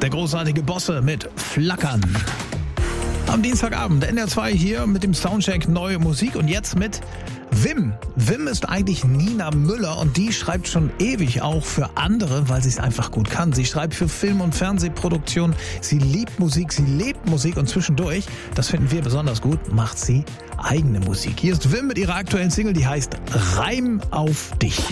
der großartige Bosse mit Flackern. Am Dienstagabend NDR 2 hier mit dem Soundcheck neue Musik und jetzt mit Wim. Wim ist eigentlich Nina Müller und die schreibt schon ewig auch für andere, weil sie es einfach gut kann. Sie schreibt für Film- und Fernsehproduktion, sie liebt Musik, sie lebt Musik und zwischendurch, das finden wir besonders gut, macht sie eigene Musik. Hier ist Wim mit ihrer aktuellen Single, die heißt Reim auf dich.